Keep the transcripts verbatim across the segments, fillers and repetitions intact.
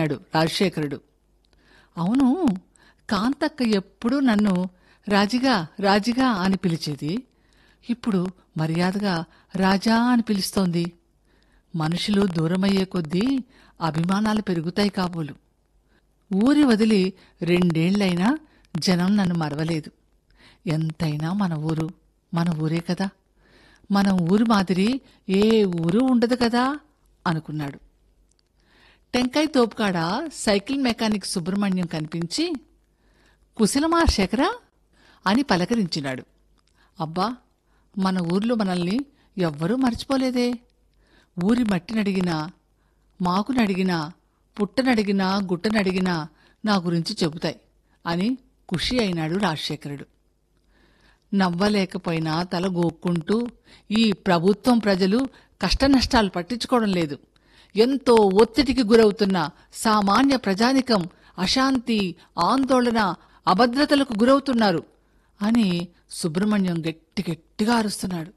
అన్నాడు రాజశేఖరుడు. అవును, కాంతక్క ఎప్పుడూ నన్ను రాజిగా రాజిగా అని పిలిచేది. ఇప్పుడు మర్యాదగా రాజా అని పిలుస్తోంది. మనుషులు దూరమయ్యే కొద్దీ అభిమానాలు పెరుగుతాయి కాబోలు. ఊరి వదిలి రెండేళ్లైనా జనం నన్ను మరవలేదు. ఎంతైనా మన ఊరు మన ఊరే కదా, మన ఊరి మాదిరి ఏ ఊరు ఉండదు కదా అనుకున్నాడు. టెంకాయ తోపుకాడ సైకిల్ మెకానిక్ సుబ్రహ్మణ్యం కనిపించి, కుశలమా శేఖరా అని పలకరించినాడు. అబ్బా, మన ఊర్లో మనల్ని ఎవ్వరూ మర్చిపోలేదే. ఊరి మట్టినడిగినా, మాకునడిగినా, పుట్టనడిగినా, గుట్టనడిగినా నా గురించి చెబుతాయి అని ఖుషి అయినాడు రాజశేఖరుడు. నవ్వలేకపోయినా తల గోక్కుంటూ, ఈ ప్రభుత్వం ప్రజలు కష్టనష్టాలు పట్టించుకోవడం లేదు. ఎంతో ఒత్తిడికి గురవుతున్న సామాన్య ప్రజానికం అశాంతి, ఆందోళన, అభద్రతలకు గురవుతున్నారు అని సుబ్రహ్మణ్యం గట్టి గట్టిగా అరుస్తున్నాడు.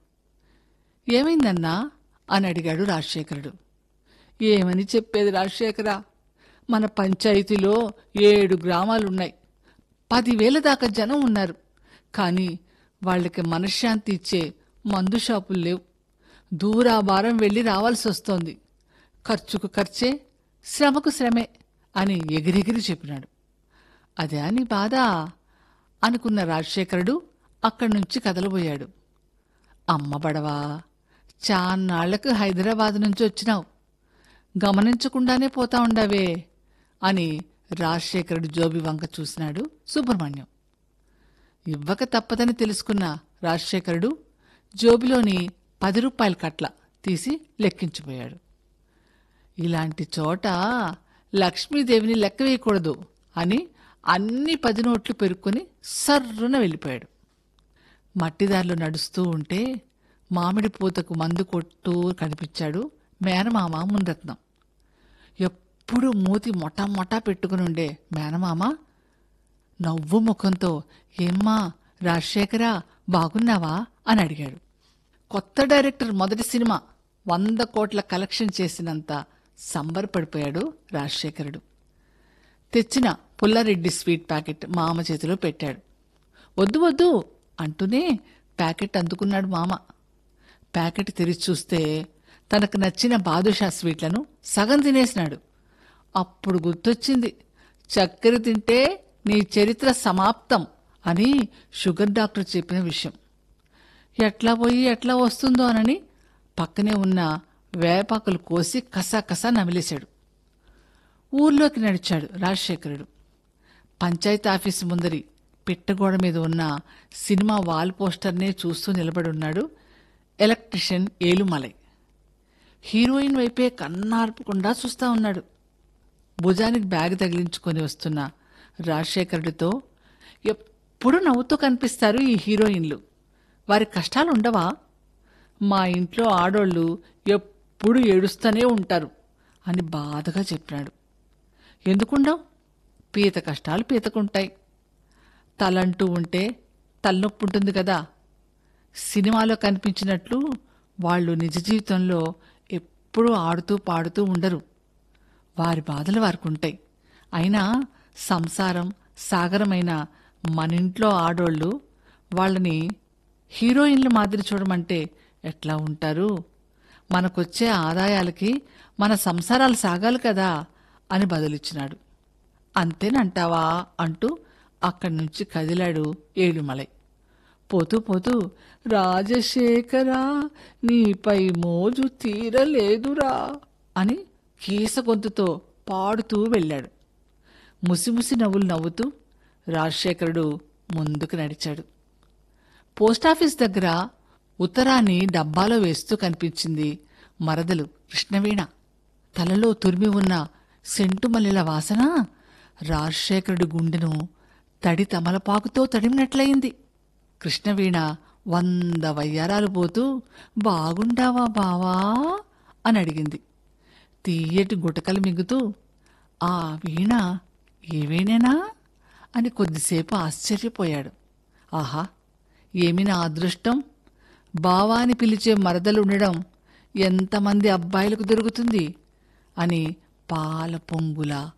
ఏమైందన్నా అని అడిగాడు రాజశేఖరుడు. ఏమని చెప్పేది రాజశేఖరా, మన పంచాయతీలో ఏడు గ్రామాలున్నాయి. పదివేల దాకా జనం ఉన్నారు. కానీ వాళ్ళకి మనశ్శాంతి ఇచ్చే మందు షాపులు లేవు. దూరాభారం వెళ్ళి రావాల్సి వస్తోంది. ఖర్చుకు ఖర్చే, శ్రమకు శ్రమే అని ఎగిరెగిరి చెప్పినాడు. అదే అని బాధ అనుకున్న రాజశేఖరుడు అక్కడి నుంచి కదలబోయాడు. అమ్మ బడవా, చాన్నాళ్లకు హైదరాబాద్ నుంచి వచ్చినావు, గమనించకుండానే పోతా ఉండావే అని రాజశేఖరుడు జోబి వంక చూసినాడు సుబ్రహ్మణ్యం. ఇవ్వక తప్పదని తెలుసుకున్న రాజశేఖరుడు జోబిలోని పది రూపాయల కట్ల తీసి లెక్కించిపోయాడు. ఇలాంటి చోట లక్ష్మీదేవిని లెక్క వేయకూడదు అని అన్ని పది నోట్లు పెరుక్కొని సర్రున వెళ్ళిపోయాడు. మట్టిదారిలో నడుస్తూ ఉంటే మామిడి పూతకు మందు కొట్టు కనిపించాడు మేనమామ మున్రత్నం. ఎప్పుడూ మూతి మొటా మొటా పెట్టుకునుండే మేనమామ నవ్వు ముఖంతో, ఏమ్మా రాజశేఖరా, బాగున్నావా అని అడిగాడు. కొత్త డైరెక్టర్ మొదటి సినిమా వంద కోట్ల కలెక్షన్ చేసినంత సంబరపడిపోయాడు రాజశేఖరుడు. తెచ్చిన పుల్లారెడ్డి స్వీట్ ప్యాకెట్ మామ చేతిలో పెట్టాడు. వద్దు వద్దు అంటూనే ప్యాకెట్ అందుకున్నాడు మామ. ప్యాకెట్ తెరిచి చూస్తే తనకు నచ్చిన బాదుషా స్వీట్లను సగం తినేసినాడు. అప్పుడు గుర్తొచ్చింది, చక్కెర తింటే నీ చరిత్ర సమాప్తం అని షుగర్ డాక్టర్ చెప్పిన విషయం. ఎట్లా పోయి ఎట్లా వస్తుందో అనని పక్కనే ఉన్న వేపాకులు కోసి కసా కసా నమిలేశాడు. ఊర్లోకి నడిచాడు రాజశేఖరుడు. పంచాయతీ ఆఫీసు ముందరి పిట్టగోడ మీద ఉన్న సినిమా వాల్ పోస్టర్నే చూస్తూ నిలబడున్నాడు ఎలక్ట్రిషియన్ ఏలుమలై. హీరోయిన్ వైపే కన్నార్పకుండా చూస్తా ఉన్నాడు. భుజానికి బ్యాగ్ తగిలించుకొని వస్తున్న రాజశేఖరుడితో, ఎప్పుడు నవ్వుతూ కనిపిస్తారు ఈ హీరోయిన్లు, వారి కష్టాలు ఉండవా? మా ఇంట్లో ఆడోళ్ళు ఎప్పుడు ఏడుస్తూనే ఉంటారు అని బాధగా చెప్పినాడు. ఎందుకుండవు? పీత కష్టాలు పీతకుంటాయి. తలంటూ ఉంటే తలనొప్పి ఉంటుంది కదా. సినిమాలో కనిపించినట్లు వాళ్ళు నిజ జీవితంలో ఎప్పుడూ ఆడుతూ పాడుతూ ఉండరు. వారి బాధలు వారికి ఉంటాయి. అయినా సంసారం సాగరమైన మనింట్లో ఆడోళ్ళు వాళ్ళని హీరోయిన్ల మాదిరి చూడమంటే ఎట్లా ఉంటారు? మనకొచ్చే ఆదాయాలకి మన సంసారాలు సాగాలి కదా అని బదులిచ్చినాడు. అంతేనంటావా అంటూ అక్కడి నుంచి కదిలాడు ఏలుమలై. పోతూ పోతూ, రాజశేఖరా, నీపై మోజు తీరలేదురా అని కీస గొంతుతో పాడుతూ వెళ్ళాడు. ముసిముసి నవ్వులు నవ్వుతూ రాజశేఖరుడు ముందుకు నడిచాడు. పోస్టాఫీస్ దగ్గర ఉత్తరాన్ని డబ్బాలో వేస్తూ కనిపించింది మరదలు కృష్ణవీణ. తలలో తురిమి ఉన్న సెంటుమల్లెల వాసన రాజశేఖరుడి గుండెను తడి తమలపాకుతో తడిమినట్లయింది. కృష్ణవీణ వంద వయ్యారాలు పోతూ, బాగుండావా బావా అని అడిగింది. తీయటి గుటకలు మింగుతూ, ఆ వీణ ఏ వీణేనా అని కొద్దిసేపు ఆశ్చర్యపోయాడు. ఆహా, ఏమి నా అదృష్టం! బావా అని పిలిచే మరదలుండడం ఎంతమంది అబ్బాయిలకు దొరుకుతుంది అని పాల పొంగులా